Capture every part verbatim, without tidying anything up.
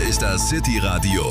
ist das City Radio,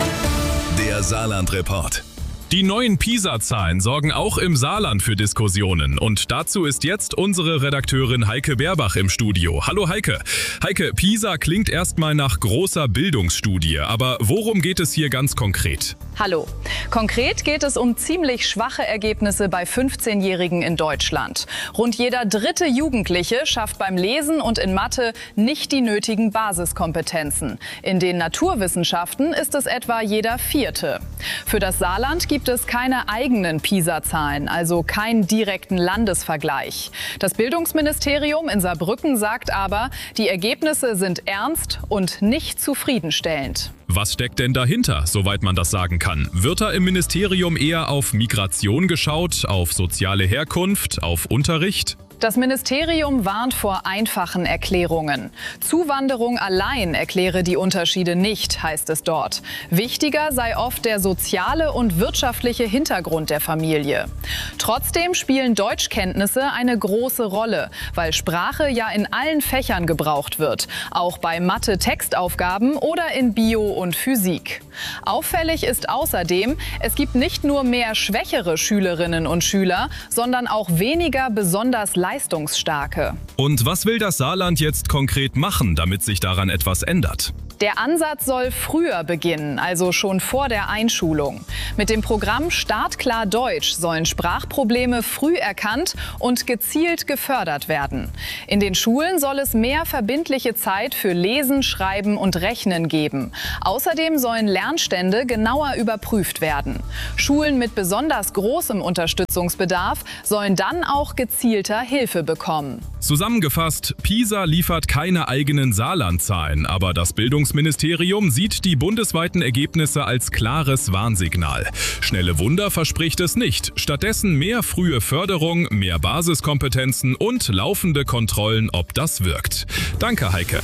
der Saarland-Report. Die neuen PISA-Zahlen sorgen auch im Saarland für Diskussionen. Und dazu ist jetzt unsere Redakteurin Heike Berbach im Studio. Hallo Heike. Heike, PISA klingt erstmal nach großer Bildungsstudie. Aber worum geht es hier ganz konkret? Hallo. Konkret geht es um ziemlich schwache Ergebnisse bei fünfzehnjährigen in Deutschland. Rund jeder dritte Jugendliche schafft beim Lesen und in Mathe nicht die nötigen Basiskompetenzen. In den Naturwissenschaften ist es etwa jeder vierte. Für das Saarland gibt es keine eigenen PISA-Zahlen, also keinen direkten Landesvergleich. Das Bildungsministerium in Saarbrücken sagt aber, die Ergebnisse sind ernst und nicht zufriedenstellend. Was steckt denn dahinter, soweit man das sagen kann? Wird da im Ministerium eher auf Migration geschaut, auf soziale Herkunft, auf Unterricht? Das Ministerium warnt vor einfachen Erklärungen. Zuwanderung allein erkläre die Unterschiede nicht, heißt es dort. Wichtiger sei oft der soziale und wirtschaftliche Hintergrund der Familie. Trotzdem spielen Deutschkenntnisse eine große Rolle, weil Sprache ja in allen Fächern gebraucht wird, auch bei Mathe-Textaufgaben oder in Bio und Physik. Auffällig ist außerdem, es gibt nicht nur mehr schwächere Schülerinnen und Schüler, sondern auch weniger besonders leistungsstarke. Und was will das Saarland jetzt konkret machen, damit sich daran etwas ändert? Der Ansatz soll früher beginnen, also schon vor der Einschulung. Mit dem Programm Startklar Deutsch sollen Sprachprobleme früh erkannt und gezielt gefördert werden. In den Schulen soll es mehr verbindliche Zeit für Lesen, Schreiben und Rechnen geben. Außerdem sollen Lernstände genauer überprüft werden. Schulen mit besonders großem Unterstützungsbedarf sollen dann auch gezielter Hilfe bekommen. Zusammengefasst, PISA liefert keine eigenen Saarland-Zahlen, aber das Bildungsministerium sieht die bundesweiten Ergebnisse als klares Warnsignal. Schnelle Wunder verspricht es nicht. Stattdessen mehr frühe Förderung, mehr Basiskompetenzen und laufende Kontrollen, ob das wirkt. Danke, Heike.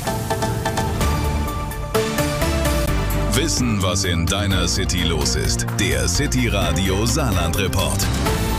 Wissen, was in deiner City los ist. Der City Radio Saarland-Report.